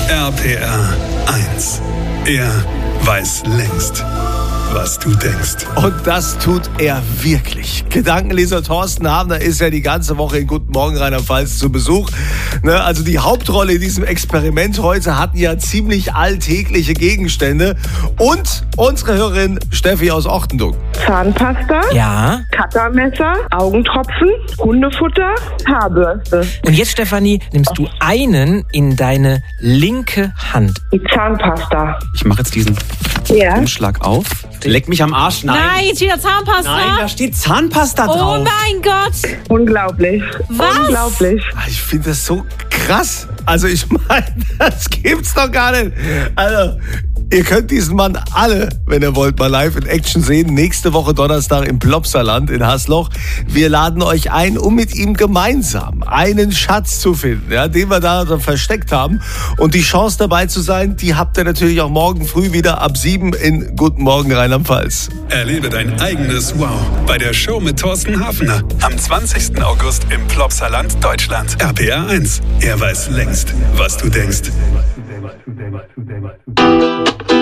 RPR 1. Er weiß längst, was du denkst. Und das tut er wirklich. Gedankenleser Thorsten Habner ist ja die ganze Woche in Guten Morgen Rheinland-Pfalz zu Besuch. Also die Hauptrolle in diesem Experiment heute hatten ja ziemlich alltägliche Gegenstände. Und unsere Hörerin Steffi aus Ochtendung. Zahnpasta, Ja. Cuttermesser, Augentropfen, Hundefutter, Haarbürste. Und jetzt, Stefanie, nimmst du einen in deine linke Hand. Die Zahnpasta. Ich mache jetzt diesen Ja. Umschlag auf. Leck mich am Arsch. Nein, jetzt wieder Zahnpasta. Nein, da steht Zahnpasta Oh drauf. mein Gott. Unglaublich. Was? Unglaublich. Ich finde das so krass. Also ich meine, das gibt's doch gar nicht. Also, ihr könnt diesen Mann alle, wenn ihr wollt, mal live in Action sehen. Nächste Woche Donnerstag im Plopsaland in Hasloch. Wir laden euch ein, um mit ihm gemeinsam einen Schatz zu finden, ja, den wir da versteckt haben. Und die Chance dabei zu sein, die habt ihr natürlich auch morgen früh wieder ab 7 in Guten Morgen Rheinland-Pfalz. Erlebe dein eigenes Wow bei der Show mit Thorsten Hafner. Am 20. August im Plopsaland, Deutschland. RPR 1. Er weiß längst, was du denkst.